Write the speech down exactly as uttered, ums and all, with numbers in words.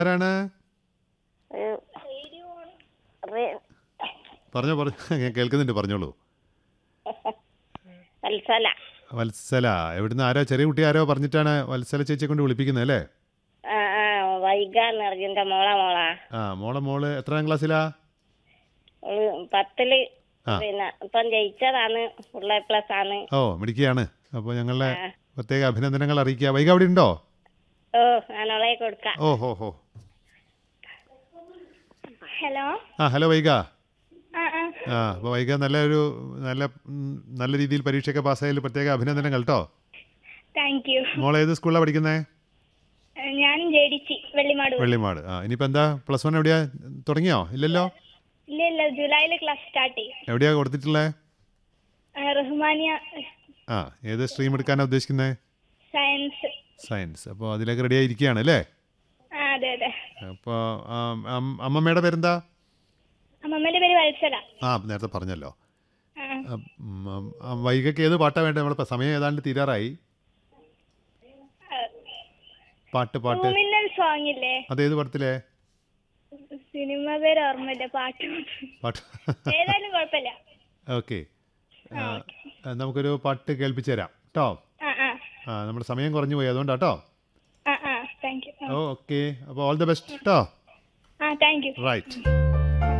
ആരാണ്? ഒരു റെ- പറഞ്ഞോ പറഞ്ഞു ഞാൻ കേൾക്കുന്നുണ്ട്, പറഞ്ഞോളൂ. വത്സല. വത്സല എവിടുന്ന്? ആരോ ചെറിയ കുട്ടി ആരോ പറഞ്ഞിട്ടാണ് വത്സല ചേച്ചിയെ കൊണ്ട് വിളിപ്പിക്കുന്നത് അല്ലേ? ആ ആ വൈകാന്ന് അറിഞ്ഞ മോളെ മോളാ. ആ മോളെ മോള് എത്രാം ക്ലാസ്സിലാ? ഒരു പത്തില് ആ പിന്നെ ഇപ്പം ജയിച്ചതാണ്. ഫുൾ എ പ്ലസ് ആണ്. ഓ മിടുക്കിയാണ്. അപ്പോൾ ഞങ്ങളുടെ ആ. പ്രത്യേക അഭിനന്ദനങ്ങൾ അറിയിക്കുക. വൈക അവിടെ ഉണ്ടോ? ഓ ഞാനോളെ കൊടുക്കാം. ഓ ഹോ ഹോ. ഹലോ. ആ ഹലോ വൈക. ആ ആ ആ അപ്പോൾ വൈക നല്ലൊരു നല്ല ഉം, നല്ല രീതിയിൽ പരീക്ഷയൊക്കെ പാസ്സായതിൽ പ്രത്യേക അഭിനന്ദനങ്ങൾ കേട്ടോ. Thank you. മോൾ ഏത് സ്കൂളിലാണ് പഠിക്കുന്നത്? ഞാൻ ജെഡിച്ചി വെള്ളിമാട്. വെള്ളിമാട്. ആ ഇനിയിപ്പോൾ എന്താ പ്ലസ് വൺ എവിടെയാ തുടങ്ങിയോ? ഇല്ലല്ലോ. ഇല്ല ഇല്ല ജൂലൈയിൽ ക്ലാസ് സ്റ്റാർട്ട് ചെയ്യും. എവിടെയാ കൊടുത്തിട്ടുള്ളത്? ആ, റഹ്മാനിയ ആ ഏത് സ്ട്രീം എടുക്കാനാണ് ഉദ്ദേശിക്കുന്നത്? സയൻസ്. സയൻസ്. അപ്പോൾ അതിലേക്ക് റെഡി ആയിരിക്കുകയാണ് അല്ലേ? ആ അതെ അതെ. അപ്പോൾ അമ്മമ്മയുടെ പേരെന്താ? അമ്മമ്മേന്റെ പേര് വത്സല. ആ നേരത്തെ പറഞ്ഞല്ലോ. ആ. ആ, ഉം, ആ, വൈകയ്ക്ക് ഏത് പാട്ടാണ് വേണ്ടത്? നമ്മളിപ്പോൾ സമയം ഏതാണ്ട് തീരാറായി. പാട്ട് പാട്ട് തൂമിന്നൽ സോങ് ഇല്ലേ? അതേത് പടത്തിലെ സിനിമ പേര് ഓർമ്മയില്ല. പാട്ട് പാട്ട്? ഏതായാലും കുഴപ്പമില്ല. ഓക്കെ, നമുക്കൊരു പാട്ട് കേൾപ്പിച്ചു തരാം കേട്ടോ. ആ ആ ആ നമ്മുടെ സമയം കുറഞ്ഞു പോയി, അതുകൊണ്ടാട്ടോ. ആ ആ താങ്ക് യു. ഓക്കെ, അപ്പോൾ ഓൾ ദ ബെസ്റ്റ് കേട്ടോ. ആ താങ്ക് യു. റൈറ്റ്.